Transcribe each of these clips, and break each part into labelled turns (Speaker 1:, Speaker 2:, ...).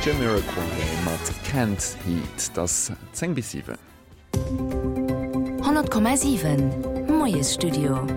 Speaker 1: Jamiroquai mat Can't Heat das 10 bis 7.
Speaker 2: 100,7 Moes Studio.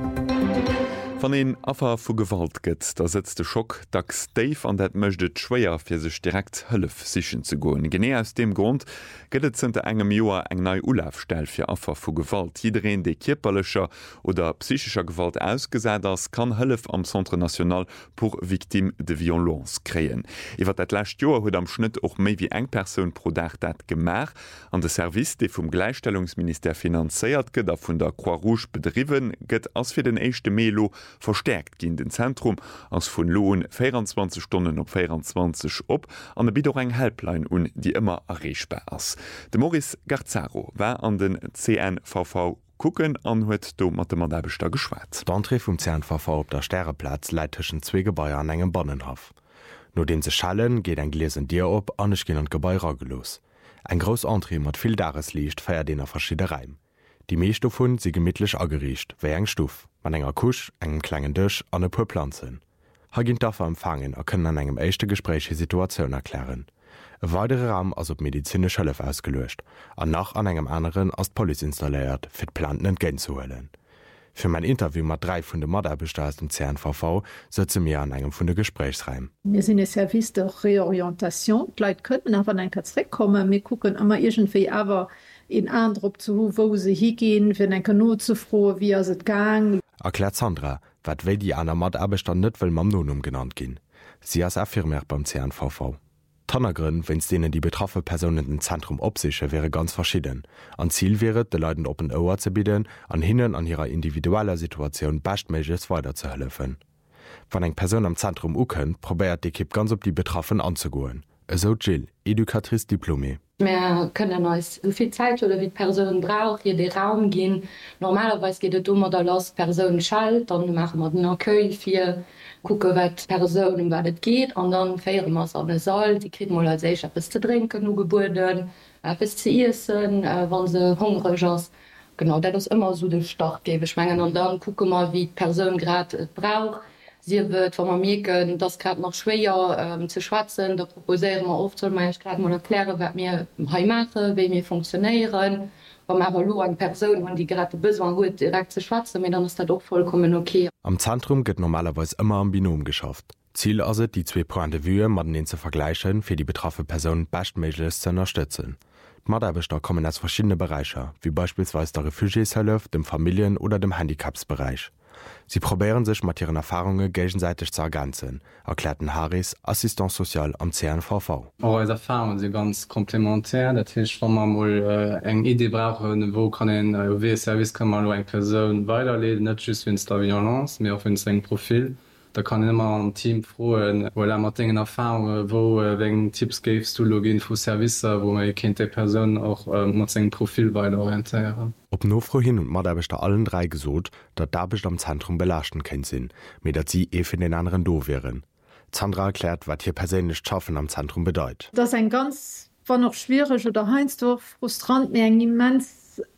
Speaker 1: Van den Affer vu Gewalt gëtt, da setzt de Schock dacks Dave an dat mëchtet schwéier fir sech direkt hëllef sichen ze goen. Gené aus dem Grund gëtt zente engem Joer eng nei Ulafstell fir Affer vu Gewalt. Iedereen déi kierperlecher oder psychischer Gewalt ausgesät ass, kann hëllef am Centre National pour Victime de Violence kreien. Iwer dat lächt Joer huet am Schnitt och méi wie eng Persoun pro Dach dat Gemer an de Service, déi vum Gleichstellungsminister finanzéiert gëtt a vun der Croix-Rouge bedriwen, gëtt ass fir den 1. Melo verstärkt ginn den Zentrum ass vun Lohn 24 Stunden op 24 op an e bido eng Helpline un, die immer erreichbar ass. De Maurice Garzaro war an den CNVV kucken an huet do mat dem Mandabeter geschwat.
Speaker 3: D'Entrée vum CNVV op der Sterreplatz leit tschen zwee Gebäier an engem Bannenhaf. No den se schallen geht eng Gläsen Dir op annech ginn an Gebäier gelos. Eng gros Entrée mat vill Daresliicht feiert den er verschiede Reim. Die meeschte vun si gemidlech agericht, wéi eng Stuuf, man enger Kusch, engen klengen Dëch an e puer Planzen. Ha ginint daffer empfangen a kënnen an engem éischte Gespräche Situationun erklären. E weidere Raum ass op medizinesche Lëf ausgelecht, an nach an engem anderen as d'Poli installéiert, fir d'Planten entgén zu hëllen. Für mein Interview mat 3 vun de Maderbeter aus dem CNVV setze mir an engem vun de Gesprächsreim.
Speaker 4: Wir sind e Service de Reorientation. Leiit könnten awer en Katzrekommen, mir kucken immer irgendwéi awer in Andruck zu wo se higin, fir en Kano zu froh, wie se gang.
Speaker 3: Erklärt Sandra, wat wéi die aner Maderbeter net well mam Nonum genannt ginn. Sie as affirmer beim CNVV. Tannergrinn, wenns denen die betraffe Personen im Zentrum opsiche, wäre ganz verschieden. An Ziel wäre, de Leuten Open Ohr zu bieten, an hinnen an ihrer individueller Situation bestmöglichst weiterzuhelfen. Wenn eng Person am Zentrum uken, probiert die Kipp ganz op die Betroffenen anzugoen. So Jill, Educatrice Diplomé.
Speaker 5: Wir können uns so viel Zeit oder wie die Person braucht, hier den Raum gehen. Normalerweise geht es um oder los Person schalt, dann machen wir den Accueil für gucken, was Person was es geht, und dann feiern wir es an den Saal. Die kriegen mal als etwas zu trinken, nur Geburten, etwas zu essen, wenn sie hungrig ist. Genau, das ist immer so der Start geben. Und dann gucken wir, wie die Person gerade braucht. Sie wird, wenn wir merken, das gerade noch schwer zu schwatzen, da proposieren wir oft, soll man gerade mal erklären, was wir hier machen, wie wir funktionieren. Wenn wir aber nur eine Person, die gerade besoin hat, direkt zu schwatzen, dann ist das doch vollkommen okay.
Speaker 3: Am Zentrum geht normalerweise immer am Binom geschafft. Ziel ist es, die 2 Points de vue mit denen zu vergleichen, für die betroffene Person bestmöglich zu unterstützen. Die Maderbeter kommen aus verschiedenen Bereichen, wie beispielsweise der Refugieshilfe, dem Familien- oder dem Handicapsbereich. Sie probieren sich mit ihren Erfahrungen gegenseitig zu ergänzen, erklärten Harris, Assistent Sozial am CNVV.
Speaker 6: Eure Erfahrungen sind ganz komplementär. Das heißt, wenn man mal eine Idee brauchen, wo kann ein OW-Service eine Person weiterleiten, nicht just wenn es der Violence, sondern auch wenn es ein Profil. Da kann immer ein Team fragen, weil man mit Erfahrungen, wo wenn Tipps gibst du Login für Service, wo man die Person auch mit seinem Profil weiter orientieren.
Speaker 3: Ob Nofro hin und Maderbeter allen 3 gesot, dat Darbecht am Zentrum belaschten kennt sinn, mit dat sie für den anderen do wären. Sandra erklärt, was hier persönlich Schaffen am Zentrum bedeutet.
Speaker 4: Das ist ein ganz, war noch schwierig oder heinzdorf frustrant, mir eng immens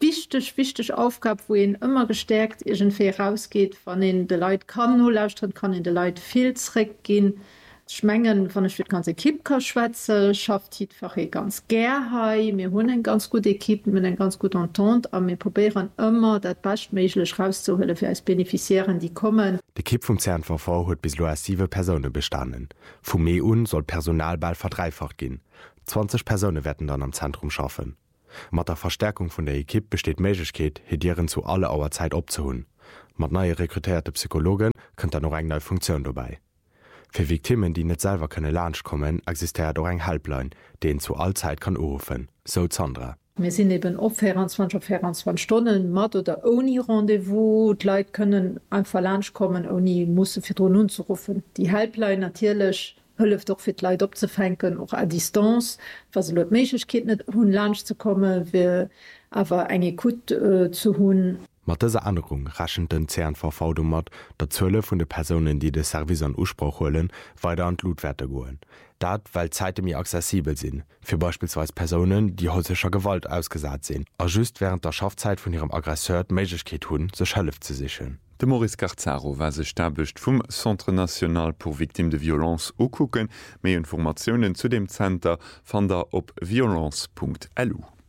Speaker 4: wichtig Aufgabe, wo ihn immer gestärkt irgendwie rausgeht, von den de Leute kann nur lauschen, kann in de Leute viel zurückgehen. Schmengen von der ganze Kippka-Schwätze schafft einfach ganz gerne. Wir haben eine ganz gute Equipe mit einer ganz guten Entente, aber wir probieren immer, das bestmöglich rauszuholen für als Beneficiären, die kommen.
Speaker 3: Die Equipe vom CNVV hat bislang 7 Personen bestanden. Vom Mai an soll Personal bald verdreifacht gehen. 20 Personen werden dann am Zentrum schaffen. Mit der Verstärkung von der Equipe besteht die Möglichkeit, Hedieren zu aller Auer Zeit abzuholen. Mit neu rekrutierten Psychologen kommt dann noch eine neue Funktion dabei. Für Victimen, die nicht selber können Lunch kommen, existiert auch ein Helpline, den zu all Zeit kann anrufen. So Sandra.
Speaker 4: Wir sind eben auf 24 Stunden mit oder ohne Rendezvous. Die Leute können einfach Lunch kommen, ohne müssen für nun zu rufen. Die Helpline natürlich hilft doch für die Leute abzufangen, auch à Distanz. Was die Möglichkeit nicht haben, Lunch zu kommen, wir aber eine gut zu haben.
Speaker 3: Mit dieser Änderung rechnet den CNVV damit, dass 12 von den Personen, die den Service in Anspruch holen, weiter an die Blutwerte gehen. Das, weil Zeiten mehr accessibel sind, für beispielsweise Personen, die häuslicher Gewalt ausgesetzt sind, und just während der Schaffzeit von ihrem Aggresseur die Möglichkeit haben, sich Hilfe zu sichern.
Speaker 1: De Maurice Carzaro war se stabecht vum Centre National pour Victime de Violence okucken, méi Informationoen zu dem Center fan der op violence.lu.